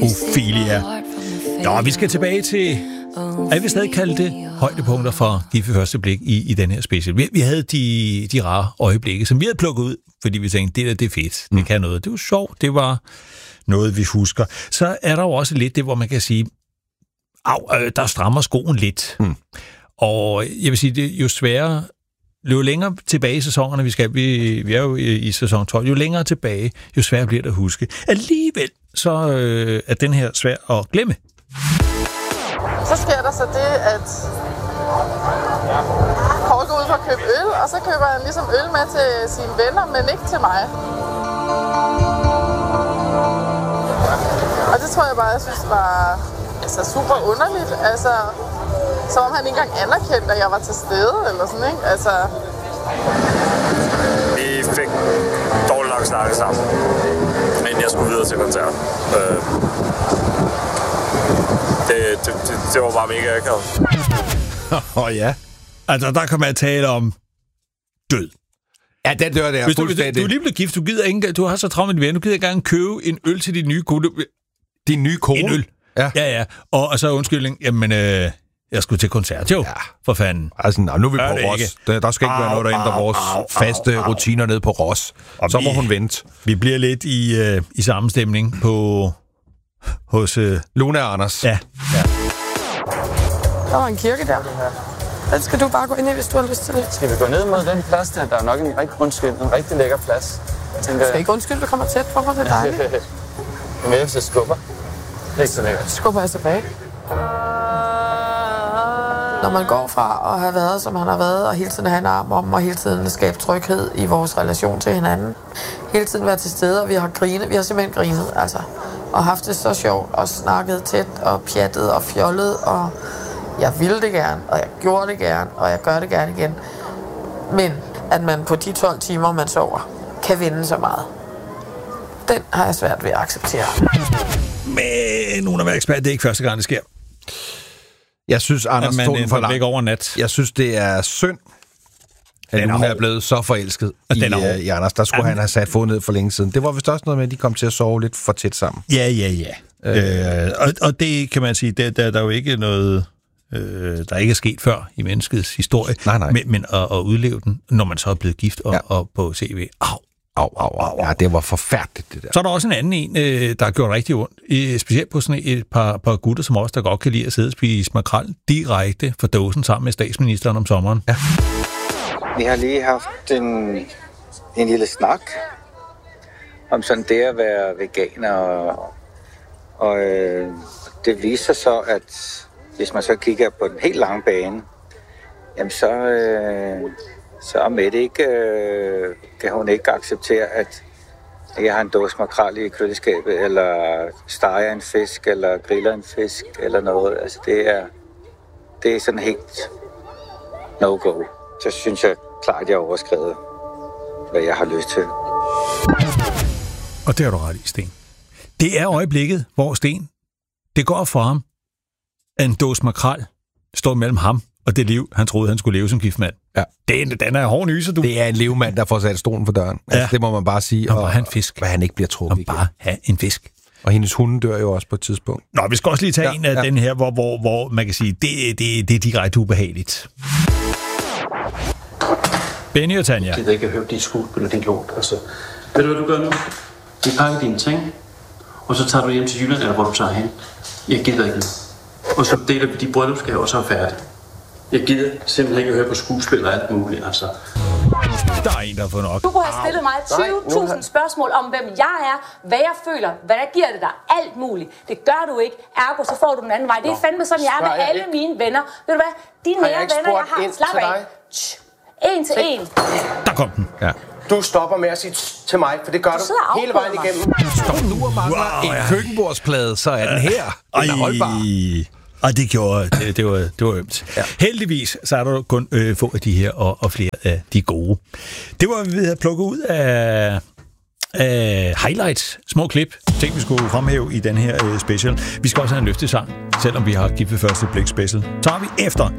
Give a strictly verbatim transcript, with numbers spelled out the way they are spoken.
Ophelia. Nå, vi skal tilbage til... Jeg vil stadig kalde det højdepunkter for Gift ved første blik i, i den her special. Vi, vi havde de, de rare øjeblikke, som vi havde plukket ud, fordi vi tænkte, det der, det er fedt. Mm. Det kan noget. Det var sjovt. Det var noget, vi husker. Så er der jo også lidt det, hvor man kan sige, au, øh, der strammer skoen lidt. Mm. Og jeg vil sige, det er jo sværere... Jo længere tilbage i sæsonerne, vi skal, vi, vi er jo i, i sæson tolv, jo længere tilbage, jo sværere bliver det at huske. Alligevel, så øh, er den her svær at glemme. Så sker der så det, at Paul går ud for at købe øl, og så køber han ligesom øl med til sine venner, men ikke til mig. Og det tror jeg bare, jeg synes var altså, super underligt. Altså, som om han ikke engang anerkendte, at jeg var til stede, eller sådan, ikke? Altså... Vi fik dårligt nok snakket sammen, men jeg skulle videre til koncerten. Øh, det, det, det, det var bare mega akavet. Åh oh, ja. Altså, der kan man tale om død. Ja, den dør der. Hvis du, hvis du er lige blevet gift, du gider ikke, du har så travlt med din ven, du gider ikke engang købe en øl til din nye kone. Din nye kone? En øl. Ja. Ja, ja. Og, og så undskyldning, jamen... Øh, jeg skulle til koncert, jo. Ja. For fanden. Altså, nå, nu er vi på Ros. Der, der skal ikke au, være noget, der ændrer vores au, au, faste au, rutiner ned på Ros. Så må vi, hun vente. Vi bliver lidt i, øh, i samme stemning på... hos... Øh, Luna og Anders. Ja. ja. Der var en kirke der. Den skal du bare gå ind i, hvis du har lyst til det. Skal vi gå ned mod den plads der? Der er nok en rigtig, undskyld, en rigtig lækker plads. Tænker, du skal ikke undskylde, du kommer tæt på mig, det er dejligt. Men jeg så skubber. Det er ikke så lækkert. Skubber jeg tilbage. Når man går fra at have været, som han har været, og hele tiden have en arm om, og hele tiden skabe tryghed i vores relation til hinanden. Hele tiden være til stede, og vi har grinet. Vi har simpelthen grinet, altså. Og haft det så sjovt, og snakket tæt, og pjattet, og fjollet, og jeg ville det gerne, og jeg gjorde det gerne, og jeg gør det gerne igen. Men at man på de tolv timer, man sover, kan vinde så meget. Den har jeg svært ved at acceptere. Men nogen af ekspert, det er ikke første gang, det sker. Jeg synes, Anders tog den for langt. Over nat. Jeg synes, det er synd, at hun er blevet så forelsket i, uh, i Anders. Der skulle Jamen. han have sat fod ned for længe siden. Det var vist også noget med, at de kom til at sove lidt for tæt sammen. Ja, ja, ja. Øh. Øh, og, og det kan man sige, der, der, der er jo ikke noget, øh, der ikke er sket før i menneskets historie. Nej, nej. Men, men at, at udleve den, når man så er blevet gift og, ja. og på C V. Au. Au, au, au. Ja, det var forfærdeligt, det der. Så er der også en anden en, der har gjort rigtig ondt. Specielt på sådan et par, par gutter, som også der godt kan lide at sidde og spise makrel direkte fra dåsen sammen med statsministeren om sommeren. Ja. Vi har lige haft en, en lille snak om sådan det at være veganer. Og, og øh, det viser så, at hvis man så kigger på den helt lange bane, jamen så... Øh, Så er Mette ikke, øh, kan hun ikke acceptere, at jeg har en dåse makrel i køleskabet, eller steger en fisk, eller griller en fisk, eller noget. Altså det er, det er sådan helt no-go. Så synes jeg klart, at jeg har overskrevet, hvad jeg har lyst til. Og det har du ret i, Sten. Det er øjeblikket, hvor Sten, det går for ham, at en dåse makrel står mellem ham og det liv, han troede, han skulle leve som giftmand. Ja. Den, den er hård nyser, du. Det er en levemand, der får sat stolen for døren. Altså, ja. Det må man bare sige. Og, og han fisk. Hvad han ikke bliver trukket igen. Og bare have en fisk. Og hendes hunde dør jo også på et tidspunkt. Nå, vi skal også lige tage ja, en af ja. den her, hvor, hvor, hvor man kan sige, det, det, det er direkte ubehageligt. Benny og Tanja. Jeg gider ikke at høre dit skuespil og din lort. Altså, ved du, hvad du gør nu? Du pakker dine ting, og så tager du hjem til Jylland, eller hvor du tager hen. Jeg gider ikke. Og så deler vi de bryllupsgaver, og så er færdigt. Jeg gider simpelthen ikke at høre på skuespil og alt muligt, altså. Der er en, der har fået nok. Du kunne have stillet mig tyve tusind spørgsmål om, hvem jeg er, hvad jeg føler, hvad der giver det dig, alt muligt. Det gør du ikke, ergo så får du den anden vej. Det er fandme sådan, jeg er med alle mine venner. Ved du hvad? De nære venner, jeg har, slap af. En til en. Der kom den, ja. Du stopper med at sige til mig, for det gør du, du hele vejen igennem. Stop nu og mangler wow, en køkkenbordsplade, så er den her. Den er holdbar. Og det gjorde, det, det var, det var ømt. Ja. Heldigvis, så er der kun øh, få af de her, og, og flere af de gode. Det var, vi havde plukket ud af, af highlights, små klip, ting vi skulle fremhæve i den her øh, special. Vi skal også have en løftesang, selvom vi har Gift ved første blik special. Så har vi efter